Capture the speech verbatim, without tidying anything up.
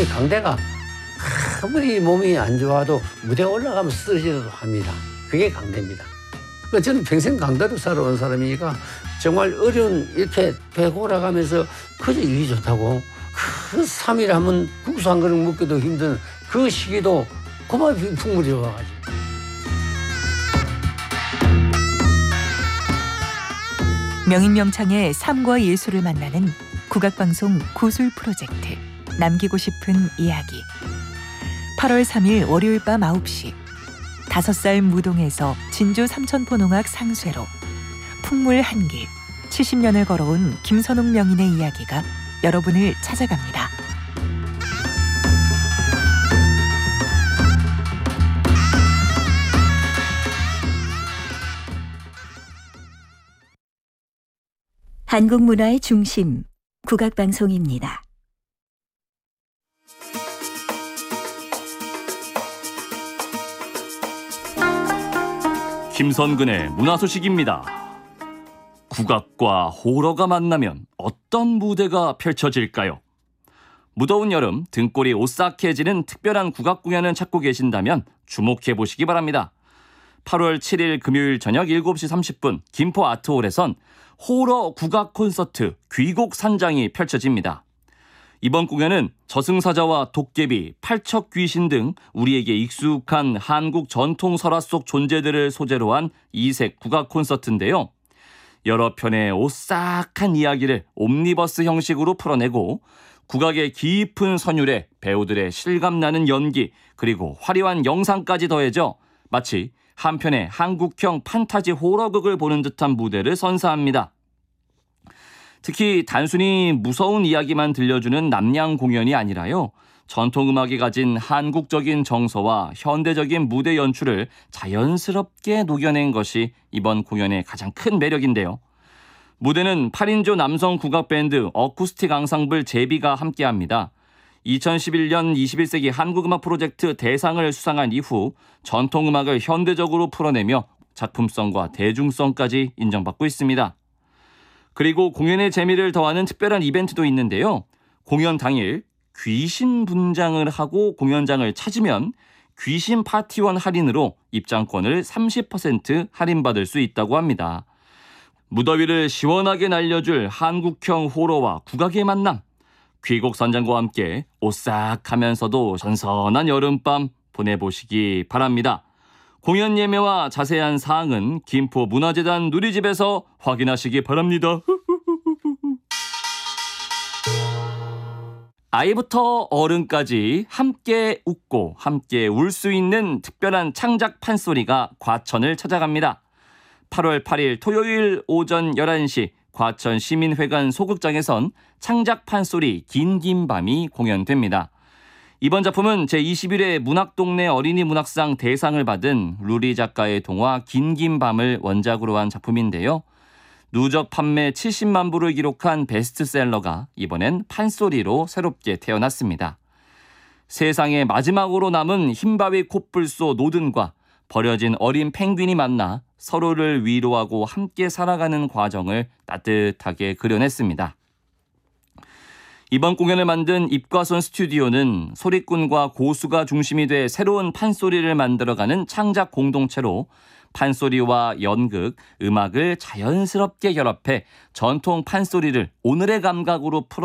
우리 강대가 아무리 몸이 안 좋아도 무대 올라가면 쓰러지기도 합니다. 그게 강대입니다. 그 저는 평생 강대로 살아온 사람이니까 정말 어려운 이렇게 배 골아가면서 그저 일이 좋다고 그 삼 일 하면 국수 한 그릇 먹기도 힘든 그 시기도 그만 풍물이 와가지고. 명인명창의 삶과 예술을 만나는 국악방송 고술 프로젝트 남기고 싶은 이야기. 팔월 삼일 월요일 밤 아홉 시 다섯 살 무동에서 진주 삼천포농악 상쇠로 풍물 한길 칠십 년을 걸어온 김선옥 명인의 이야기가 여러분을 찾아갑니다. 한국 문화의 중심, 국악방송입니다. 김선근의 문화소식입니다. 국악과 호러가 만나면 어떤 무대가 펼쳐질까요? 무더운 여름 등골이 오싹해지는 특별한 국악 공연을 찾고 계신다면 주목해 보시기 바랍니다. 팔월 칠일 금요일 저녁 일곱 시 삼십 분 김포 아트홀에선 호러 국악 콘서트 귀곡 산장이 펼쳐집니다. 이번 공연은 저승사자와 도깨비, 팔척 귀신 등 우리에게 익숙한 한국 전통 설화 속 존재들을 소재로 한 이색 국악 콘서트인데요. 여러 편의 오싹한 이야기를 옴니버스 형식으로 풀어내고 국악의 깊은 선율에 배우들의 실감나는 연기 그리고 화려한 영상까지 더해져 마치 한편의 한국형 판타지 호러극을 보는 듯한 무대를 선사합니다. 특히 단순히 무서운 이야기만 들려주는 남양 공연이 아니라요. 전통음악이 가진 한국적인 정서와 현대적인 무대 연출을 자연스럽게 녹여낸 것이 이번 공연의 가장 큰 매력인데요. 무대는 팔 인조 남성 국악밴드 어쿠스틱 앙상블 제비가 함께합니다. 이천십일 년 이십일 세기 한국음악 프로젝트 대상을 수상한 이후 전통음악을 현대적으로 풀어내며 작품성과 대중성까지 인정받고 있습니다. 그리고 공연의 재미를 더하는 특별한 이벤트도 있는데요. 공연 당일 귀신 분장을 하고 공연장을 찾으면 귀신 파티원 할인으로 입장권을 삼십 퍼센트 할인받을 수 있다고 합니다. 무더위를 시원하게 날려줄 한국형 호러와 국악의 만남. 귀곡 산장과 함께 오싹하면서도 선선한 여름밤 보내보시기 바랍니다. 공연 예매와 자세한 사항은 김포 문화재단 누리집에서 확인하시기 바랍니다. 아이부터 어른까지 함께 웃고 함께 울 수 있는 특별한 창작 판소리가 과천을 찾아갑니다. 팔월 팔일 토요일 오전 열한 시 과천 시민회관 소극장에선 창작 판소리 긴긴 밤이 공연됩니다. 이번 작품은 제이십일 회 문학동네 어린이 문학상 대상을 받은 루리 작가의 동화 긴긴 밤을 원작으로 한 작품인데요. 누적 판매 칠십만 부를 기록한 베스트셀러가 이번엔 판소리로 새롭게 태어났습니다. 세상에 마지막으로 남은 흰바위 콧불소 노든과 버려진 어린 펭귄이 만나 서로를 위로하고 함께 살아가는 과정을 따뜻하게 그려냈습니다. 이번 공연을 만든 입과손 스튜디오는 소리꾼과 고수가 중심이 돼 새로운 판소리를 만들어가는 창작 공동체로 판소리와 연극, 음악을 자연스럽게 결합해 전통 판소리를 오늘의 감각으로 풀어